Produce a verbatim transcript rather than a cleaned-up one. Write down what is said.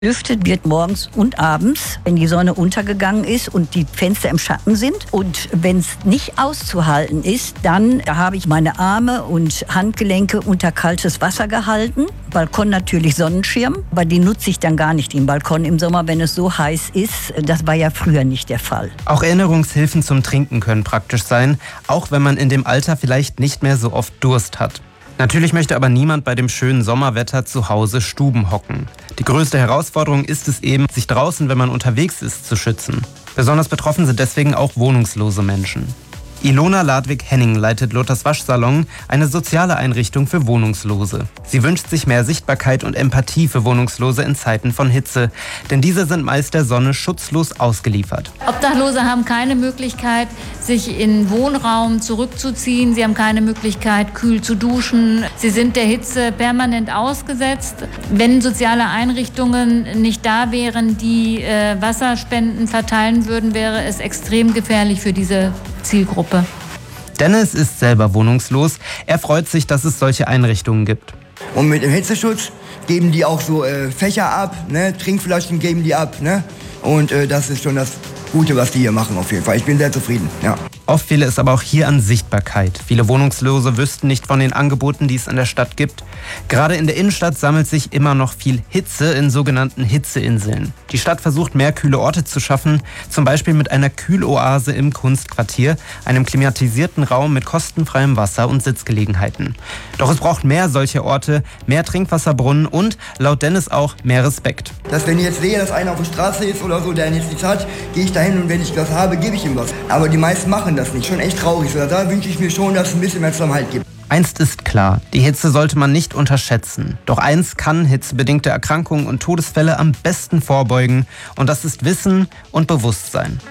Lüftet wird morgens und abends, wenn die Sonne untergegangen ist und die Fenster im Schatten sind. Und wenn es nicht auszuhalten ist, dann da habe ich meine Arme und Handgelenke unter kaltes Wasser gehalten. Balkon natürlich Sonnenschirm, aber die nutze ich dann gar nicht, den Balkon im Sommer, wenn es so heiß ist. Das war ja früher nicht der Fall. Auch Erinnerungshilfen zum Trinken können praktisch sein, auch wenn man in dem Alter vielleicht nicht mehr so oft Durst hat. Natürlich möchte aber niemand bei dem schönen Sommerwetter zu Hause Stuben hocken. Die größte Herausforderung ist es eben, sich draußen, wenn man unterwegs ist, zu schützen. Besonders betroffen sind deswegen auch wohnungslose Menschen. Ilona Ladwig-Henning leitet Lothars Waschsalon, eine soziale Einrichtung für Wohnungslose. Sie wünscht sich mehr Sichtbarkeit und Empathie für Wohnungslose in Zeiten von Hitze. Denn diese sind meist der Sonne schutzlos ausgeliefert. Obdachlose haben keine Möglichkeit, sich in Wohnraum zurückzuziehen. Sie haben keine Möglichkeit, kühl zu duschen. Sie sind der Hitze permanent ausgesetzt. Wenn soziale Einrichtungen nicht da wären, die äh, Wasserspenden verteilen würden, wäre es extrem gefährlich für diese Zielgruppe. Dennis ist selber wohnungslos. Er freut sich, dass es solche Einrichtungen gibt. Und mit dem Hitzeschutz geben die auch so äh, Fächer ab, ne? Trinkflaschen geben die ab. Ne? Und äh, das ist schon das Gute, was die hier machen auf jeden Fall. Ich bin sehr zufrieden. Ja. Oft fehle es aber auch hier an Sichtbarkeit. Viele Wohnungslose wüssten nicht von den Angeboten, die es in der Stadt gibt. Gerade in der Innenstadt sammelt sich immer noch viel Hitze in sogenannten Hitzeinseln. Die Stadt versucht, mehr kühle Orte zu schaffen, zum Beispiel mit einer Kühloase im Kunstquartier, einem klimatisierten Raum mit kostenfreiem Wasser und Sitzgelegenheiten. Doch es braucht mehr solche Orte, mehr Trinkwasserbrunnen und, laut Dennis auch, mehr Respekt. Dass wenn ich jetzt sehe, dass einer auf der Straße ist oder so, der jetzt nichts hat, gehe ich dahin und wenn ich was habe, gebe ich ihm was. Aber die meisten machen das nicht. Schon echt traurig. Da wünsche ich mir schon, dass es ein bisschen mehr Zusammenhalt gibt. Einst ist klar, die Hitze sollte man nicht unterschätzen. Doch eins kann hitzebedingte Erkrankungen und Todesfälle am besten vorbeugen. Und das ist Wissen und Bewusstsein.